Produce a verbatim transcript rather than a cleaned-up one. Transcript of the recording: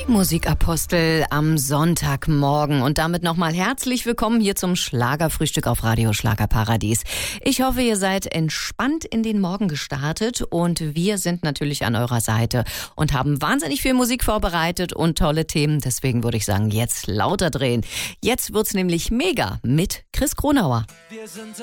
Die Musikapostel am Sonntagmorgen und damit nochmal herzlich willkommen hier zum Schlagerfrühstück auf Radio Schlagerparadies. Ich hoffe, ihr seid entspannt in den Morgen gestartet und wir sind natürlich an eurer Seite und haben wahnsinnig viel Musik vorbereitet und tolle Themen. Deswegen würde ich sagen, jetzt lauter drehen. Jetzt wird's nämlich mega mit Chris Kronauer. Wir sind